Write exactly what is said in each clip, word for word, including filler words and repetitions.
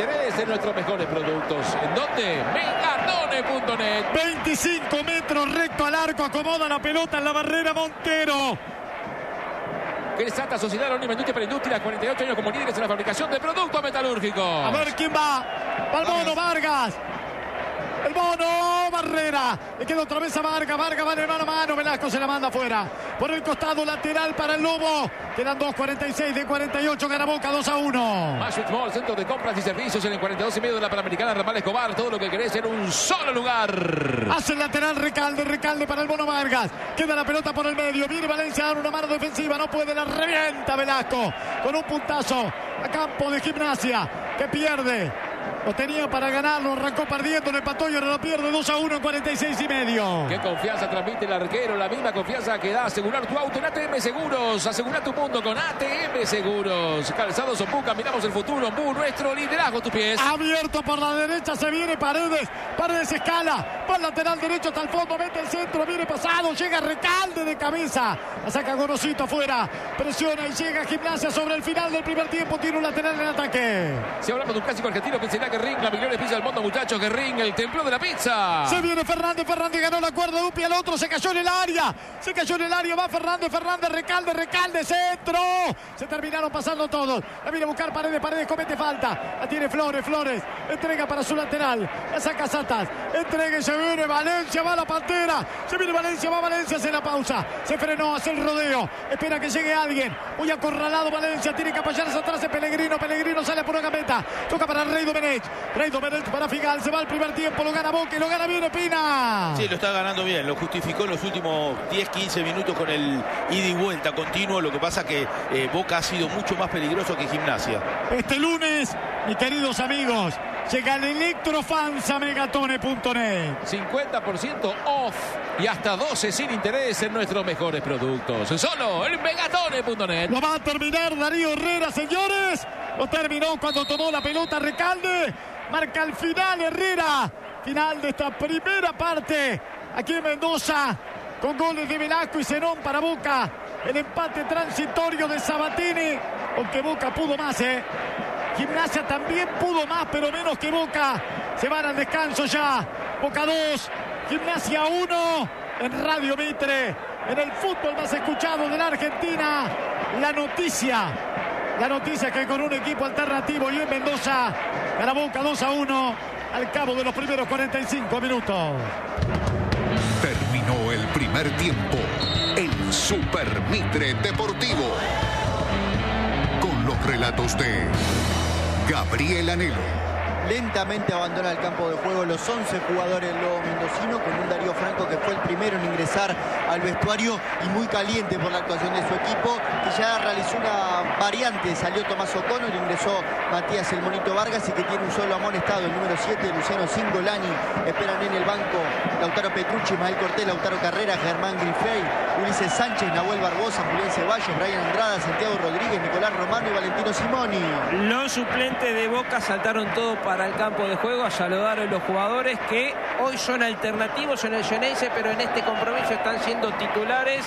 Interés en nuestros mejores productos. ¿En dónde? Megatone punto net. veinticinco metros recto al arco. Acomoda la pelota en la barrera Montero. Cresata, Sociedad Anónima Industria para Industria, cuarenta y ocho años como líderes en la fabricación de productos metalúrgicos. A ver quién va. Va el Mono Vargas. El Mono Barrera. Le queda otra vez a Vargas. Vargas va de mano a mano. Velasco se la manda afuera. Por el costado lateral para el Lobo. Quedan dos cuarenta y seis de cuarenta y ocho. Gana Boca dos a uno. Magic Mall, centro de compras y servicios en el cuarenta y dos y medio de la Panamericana Ramal Escobar. Todo lo que querés en un solo lugar. Hace el lateral Recalde. Recalde para el Mono Vargas. Queda la pelota por el medio. Viene Valencia a dar una mano defensiva. No puede. La revienta Velasco. Con un puntazo a campo de Gimnasia. Que pierde. Lo tenía para ganarlo, arrancó perdiendo, le empató y ahora lo pierde dos a uno en cuarenta y seis y medio. Qué confianza transmite el arquero, la misma confianza que da asegurar tu auto en A T M Seguros. Asegura tu mundo con A T M Seguros. Calzados Ombuca, miramos el futuro. Ombu, nuestro liderazgo, tus pies. Abierto por la derecha, se viene Paredes. Paredes escala, va al lateral derecho hasta el fondo, mete el centro, viene pasado, llega Recalde de cabeza. La saca Gorosito afuera, presiona y llega Gimnasia sobre el final del primer tiempo. Tiene un lateral en ataque. Si hablamos de un clásico argentino, pensará que Ring, la Migliones pisa el mundo, muchachos, que Ring, el templo de la pizza. Se viene Fernández, Fernández ganó la cuerda, Dupi al otro, se cayó en el área. Se cayó en el área, va Fernández, Fernández, Recalde, Recalde, centro. Se terminaron pasando todos. La viene a buscar Paredes, Paredes comete falta. La tiene Flores, Flores, entrega para su lateral. La saca Satas, entrega y se viene Valencia, va la Pantera. Se viene Valencia, va Valencia, hace la pausa. Se frenó, hace el rodeo. Espera que llegue alguien. Muy acorralado Valencia, tiene que apoyarse atrás de Pellegrino. Pellegrino sale por una gambeta. Toca para Rey Domenech. Rey Domenech para Figal. Se va el primer tiempo, lo gana Boca y lo gana bien Espina. Sí, lo está ganando bien. Lo justificó en los últimos diez quince minutos con el ida y vuelta continuo. Lo que pasa que eh, Boca ha sido mucho más peligroso que Gimnasia. Este lunes, mis queridos amigos, llega el Electrofans a Megatone punto net. cincuenta por ciento off y hasta doce sin interés en nuestros mejores productos. Solo en Megatone punto net. Lo va a terminar Darío Herrera, señores. Lo terminó cuando tomó la pelota Recalde. Marca el final Herrera. Final de esta primera parte aquí en Mendoza. Con goles de Velasco y Zenón para Boca. El empate transitorio de Sabatini. Aunque Boca pudo más, ¿eh? Gimnasia también pudo más, pero menos que Boca. Se van al descanso ya. Boca dos, Gimnasia uno. En Radio Mitre, en el fútbol más escuchado de la Argentina. La noticia, la noticia que con un equipo alternativo y en Mendoza, gana Boca dos a uno al cabo de los primeros cuarenta y cinco minutos. Terminó el primer tiempo en Super Mitre Deportivo. Con los relatos de Gabriel Anelo. Lentamente abandona el campo de juego los once jugadores del Lobo Mendocino, con un Darío Franco que fue el primero en ingresar al vestuario y muy caliente por la actuación de su equipo, que ya realizó una variante. Salió Tomás O'Connor, ingresó Matías El Monito Vargas y que tiene un solo amonestado, el número siete, Luciano Cingolani. Esperan en el banco Lautaro Petrucci, Ismael Cortés, Lautaro Carrera, Germán Grifey, Ulises Sánchez, Nahuel Barbosa, Julián Ceballos, Brian Andrada, Santiago Rodríguez, Nicolás Romano y Valentino Simoni. Los suplentes de Boca saltaron todo para el campo de juego a saludar a los jugadores que hoy son alternativos en el Xeneize, pero en este compromiso están siendo titulares.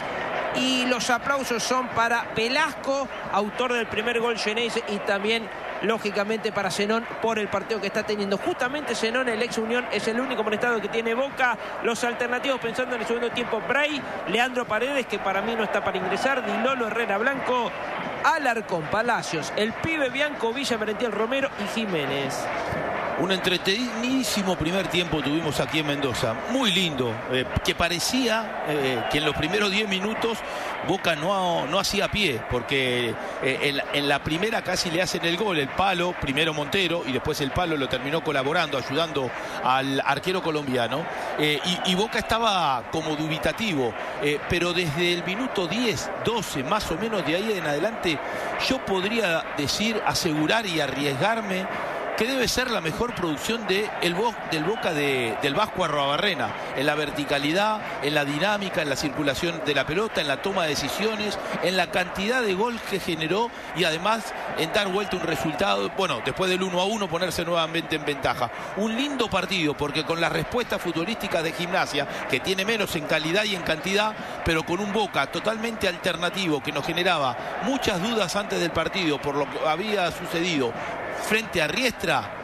Y los aplausos son para Velasco, autor del primer gol Xeneize, y también lógicamente para Zenón por el partido que está teniendo. Justamente Zenón, el ex Unión, es el único amonestado que tiene Boca. Los alternativos pensando en el segundo tiempo: Bray, Leandro Paredes, que para mí no está para ingresar, Dilolo, Herrera Blanco, Alarcón, Palacios, el pibe Bianco, Villa, Merentiel, Romero y Jiménez. Un entretenidísimo primer tiempo tuvimos aquí en Mendoza, muy lindo, eh, que parecía eh, que en los primeros diez minutos Boca no, no hacía pie, porque eh, en, en la primera casi le hacen el gol, el palo, primero Montero y después el palo lo terminó colaborando, ayudando al arquero colombiano, eh, y, y Boca estaba como dubitativo, eh, pero desde el minuto diez, doce más o menos de ahí en adelante, yo podría decir, asegurar y arriesgarme que debe ser la mejor producción de el Bo, del Boca de, del Vasco Arruabarrena, en la verticalidad, en la dinámica, en la circulación de la pelota, en la toma de decisiones, en la cantidad de gol que generó y además en dar vuelta un resultado, bueno, después del uno a uno ponerse nuevamente en ventaja. Un lindo partido, porque con las respuestas futbolísticas de Gimnasia, que tiene menos en calidad y en cantidad, pero con un Boca totalmente alternativo que nos generaba muchas dudas antes del partido por lo que había sucedido frente a Riestra.